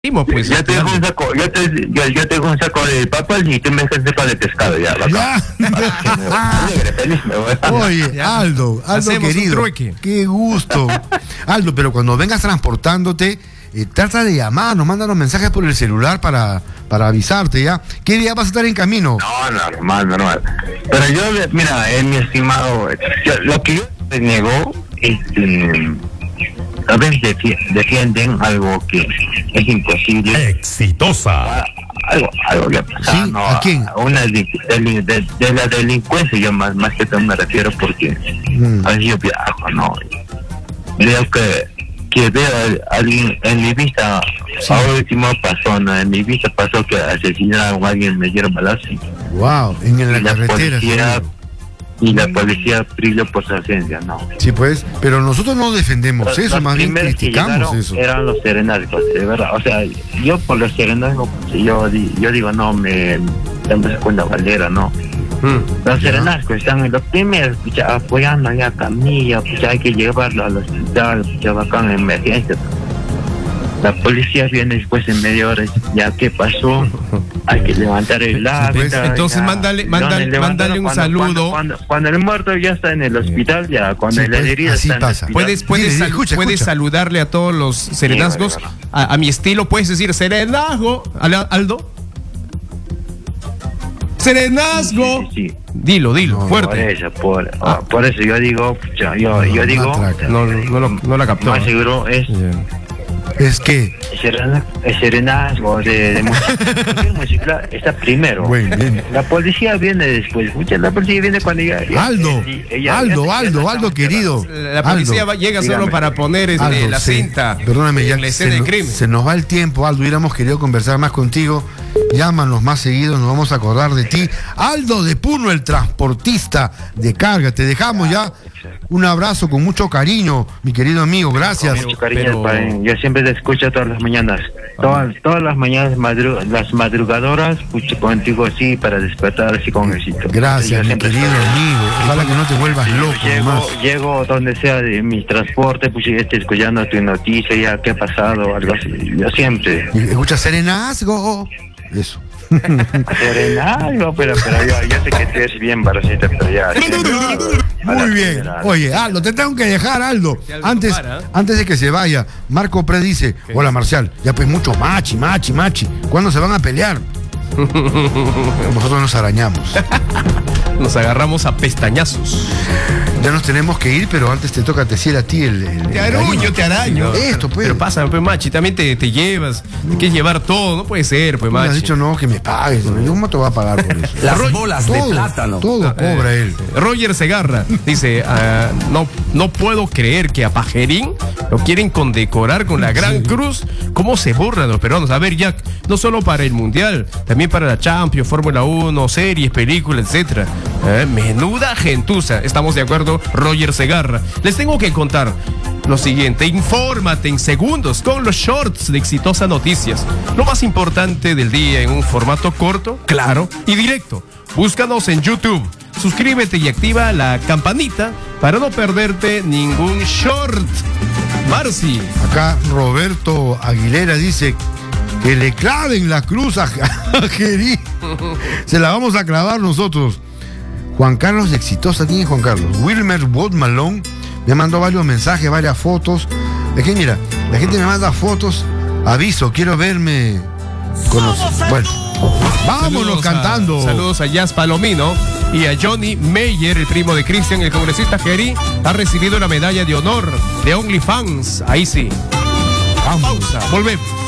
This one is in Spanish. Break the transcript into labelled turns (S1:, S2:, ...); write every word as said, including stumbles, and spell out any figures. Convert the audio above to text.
S1: Pues,
S2: ya te dejo un saco, ya te, ya, ya te dejo un saco de papas y tú me dejas un saco de pescado ya.
S3: ya. Oye, Aldo, Aldo querido, qué gusto. Aldo, pero cuando vengas transportándote, eh, trata de llamarnos, mándanos mensajes por el celular para, para avisarte, ¿ya? ¿Qué día vas a estar en camino?
S2: No, normal, normal. Pero yo, mira, eh, mi estimado, yo, lo que yo te negó es... Eh, a veces defienden algo que es imposible.
S4: Exitosa.
S2: Algo, algo que pasa.
S3: ¿Sí?
S2: ¿No?
S3: ¿A quién?
S2: A una de, de, de, de la delincuencia, yo más, más que todo me refiero porque mm. a veces yo viajo, ¿no? Veo que, que veo a alguien en mi vista, sí. A último pasó, ¿no? En mi vista pasó que asesinaron a alguien, me dieron balazo.
S3: Wow, en, en la, la carretera.
S2: Policía, sí. Y la policía brilló por su ausencia, ¿no?
S3: Sí, pues, pero nosotros no defendemos los, eso, los más bien criticamos eso.
S2: Eran los serenazgos, de verdad. O sea, yo por los serenazgos, yo, yo digo, no, me damos cuenta Valera, ¿no? Hmm. Los serenazgos están los primeros, pucha, apoyando allá a Camilla, pucha, hay que llevarlo al hospital, pucha, bacán en emergencia. La policía viene después en media hora, ya qué pasó, hay que levantar el acta.
S1: Pues, entonces ya, mándale, mándale, mándale un
S2: cuando,
S1: saludo.
S2: Cuando, cuando, cuando el muerto ya está en el hospital, ya cuando sí, la herida
S3: está en el hospital.
S1: Puedes, puedes,
S3: Dile, escucha,
S1: puedes
S3: escucha.
S1: saludarle a todos los serenazgos, sí, vale, vale. A, a mi estilo, puedes decir serenazgo, Aldo. Serenazgo. Sí, sí, sí. Dilo, dilo, no, fuerte.
S2: Por eso, por, ah. por eso yo digo, yo, yo, no, yo digo,
S1: no, no, no, no la captó.
S2: Más seguro es.
S3: Yeah. Es que
S2: el serenazgo de, de música, música está primero.
S3: Bueno,
S2: la policía viene después. Mucha, la policía viene cuando ya. ya
S3: Aldo, ella, ella, Aldo, ya, Aldo, ya Aldo, querido.
S1: La policía
S3: Aldo,
S1: llega
S2: dígame.
S1: Solo para poner este,
S3: Aldo,
S1: la
S3: sí,
S1: cinta.
S3: Perdóname, ya
S1: la escena
S3: se,
S1: de crimen.
S3: Se nos va el tiempo, Aldo. Hubiéramos querido conversar más contigo. Llámanos más seguido, nos vamos a acordar de ti. Aldo de Puno, el transportista de carga. Te dejamos ya. Un abrazo con mucho cariño, mi querido amigo, gracias.
S2: Con mucho cariño,
S1: Pero...
S2: yo siempre te escucho todas las mañanas. Todas, todas las mañanas, madru las madrugadoras, escucho contigo así para despertar así con éxito.
S3: Gracias, mi querido estoy... amigo. Ojalá que no te vuelvas sí, loco.
S2: Llego,
S3: más.
S2: llego donde sea de mi transporte, pues estoy escuchando tu noticia, ya qué ha pasado, algo así. Yo siempre.
S3: Escucha serenazgo. Eso.
S2: Serenazgo, pero, pero yo, yo sé que tú eres bien baracita, pero ya.
S3: Muy bien. Oye, Aldo, te tengo que dejar, Aldo. Antes, antes de que se vaya, Marco Pre dice, hola Marcial, ya pues mucho machi, machi, machi. ¿Cuándo se van a pelear? Nosotros nos arañamos.
S1: Nos agarramos a pestañazos.
S3: Ya nos tenemos que ir, pero antes te toca decir a ti el... el
S1: te araño, te araño.
S3: Esto, pues.
S1: Pero pasa, pues, Machi, también te, te llevas. Te quieres llevar todo, no puede ser, pues, Machi.
S3: Me has dicho, no, que me pagues. ¿No? ¿Cómo te va a pagar por eso?
S4: Las Roy, bolas todo, de plátano.
S3: Todo ah, cobra
S1: eh,
S3: él.
S1: Roger Segarra dice, uh, no, no puedo creer que a Pajerín lo quieren condecorar con la Gran sí. Cruz. ¿Cómo se burlan los peruanos? A ver, Jack, no solo para el Mundial, también para la Champions, Fórmula uno, series, películas, etcétera. Eh, menuda gentuza. Estamos de acuerdo, Roger Segarra. Les tengo que contar lo siguiente. Infórmate en segundos con los shorts de Exitosa Noticias. Lo más importante del día en un formato corto, claro y directo. Búscanos en YouTube. Suscríbete y activa la campanita para no perderte ningún short. Marci.
S3: Acá Roberto Aguilera dice que le claven la cruz a, a Jerry. Se la vamos a clavar nosotros. Juan Carlos de Exitosa, ¿quién es Juan Carlos? Wilmer Wood Malone me mandó varios mensajes, varias fotos. Es que mira, la gente me manda fotos. Aviso, quiero verme con los... Bueno, vámonos saludos cantando.
S1: A, saludos a Jazz Palomino y a Johnny Meyer, el primo de Cristian, el congresista Jerry, ha recibido la medalla de honor de OnlyFans. Ahí sí.
S3: Vamos.
S1: Pausa, volvemos.